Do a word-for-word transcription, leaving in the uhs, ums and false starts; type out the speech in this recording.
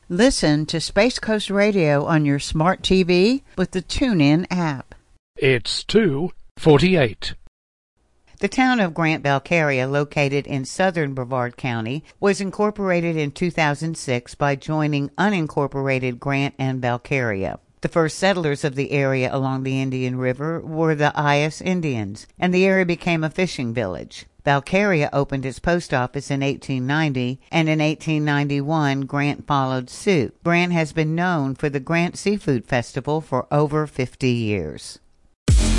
Listen to Space Coast Radio on your smart T V with the TuneIn app. It's two forty-eight. The town of Grant-Belcaria, located in southern Brevard County, was incorporated in two thousand six by joining unincorporated Grant and Belcaria. The first settlers of the area along the Indian River were the Ayas Indians, and the area became a fishing village. Belcaria opened its post office in eighteen ninety, and in eighteen ninety-one, Grant followed suit. Grant has been known for the Grant Seafood Festival for over fifty years.